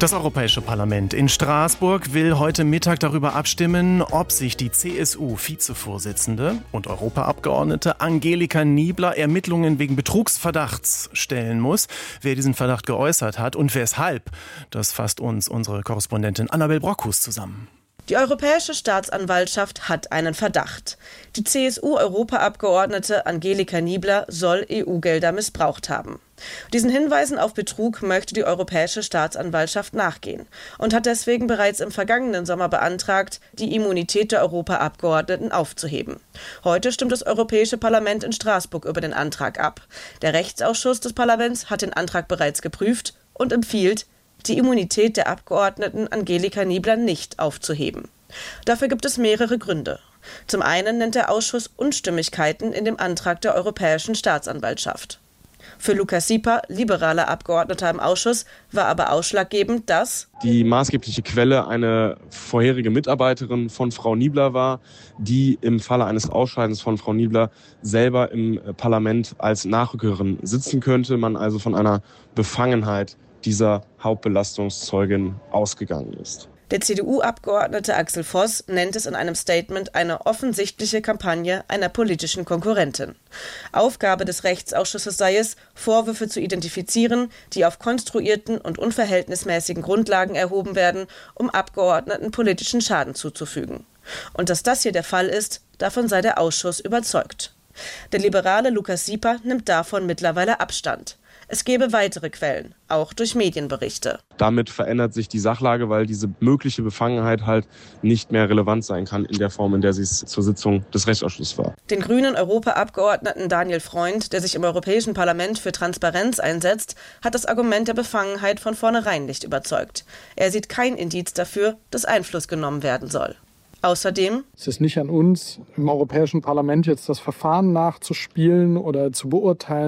Das Europäische Parlament in Straßburg will heute Mittag darüber abstimmen, ob sich die CSU-Vizevorsitzende und Europaabgeordnete Angelika Niebler Ermittlungen wegen Betrugsverdachts stellen muss. Wer diesen Verdacht geäußert hat und weshalb, das fasst uns unsere Korrespondentin Annabel Brockhus zusammen. Die Europäische Staatsanwaltschaft hat einen Verdacht. Die CSU-Europaabgeordnete Angelika Niebler soll EU-Gelder missbraucht haben. Diesen Hinweisen auf Betrug möchte die Europäische Staatsanwaltschaft nachgehen und hat deswegen bereits im vergangenen Sommer beantragt, die Immunität der Europaabgeordneten aufzuheben. Heute stimmt das Europäische Parlament in Straßburg über den Antrag ab. Der Rechtsausschuss des Parlaments hat den Antrag bereits geprüft und empfiehlt, die Immunität der Abgeordneten Angelika Niebler nicht aufzuheben. Dafür gibt es mehrere Gründe. Zum einen nennt der Ausschuss Unstimmigkeiten in dem Antrag der Europäischen Staatsanwaltschaft. Für Lukas Sieper, liberaler Abgeordneter im Ausschuss, war aber ausschlaggebend, dass die maßgebliche Quelle eine vorherige Mitarbeiterin von Frau Niebler war, die im Falle eines Ausscheidens von Frau Niebler selber im Parlament als Nachrückerin sitzen könnte, man also von einer Befangenheit dieser Hauptbelastungszeugin ausgegangen ist. Der CDU-Abgeordnete Axel Voss nennt es in einem Statement eine offensichtliche Kampagne einer politischen Konkurrentin. Aufgabe des Rechtsausschusses sei es, Vorwürfe zu identifizieren, die auf konstruierten und unverhältnismäßigen Grundlagen erhoben werden, um Abgeordneten politischen Schaden zuzufügen. Und dass das hier der Fall ist, davon sei der Ausschuss überzeugt. Der liberale Lukas Sieper nimmt davon mittlerweile Abstand. Es gebe weitere Quellen, auch durch Medienberichte. Damit verändert sich die Sachlage, weil diese mögliche Befangenheit halt nicht mehr relevant sein kann in der Form, in der sie es zur Sitzung des Rechtsausschusses war. Den grünen Europaabgeordneten Daniel Freund, der sich im Europäischen Parlament für Transparenz einsetzt, hat das Argument der Befangenheit von vornherein nicht überzeugt. Er sieht kein Indiz dafür, dass Einfluss genommen werden soll. Außerdem: Es ist nicht an uns, im Europäischen Parlament jetzt das Verfahren nachzuspielen oder zu beurteilen.